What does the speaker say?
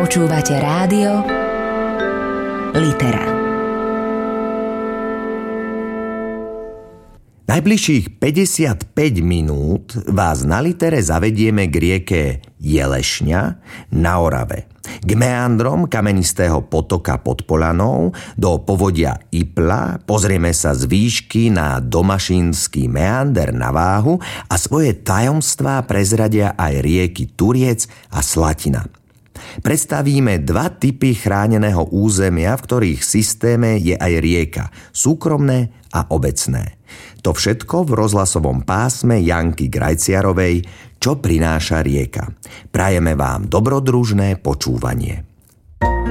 Počúvate rádio Litera. Najbližších 55 minút vás na Litere zavedieme k rieke Jelešňa na Orave, k meandrom kamenistého potoka pod Polanou, do povodia Ipla, pozrieme sa z výšky na domašínsky meander na Váhu a svoje tajomstvá prezradia aj rieky Turiec a Slatina. Predstavíme dva typy chráneného územia, v ktorých systéme je aj rieka, súkromné a obecné. To všetko v rozhlasovom pásme Janky Grajciarovej Čo prináša rieka. Prajeme vám dobrodružné počúvanie.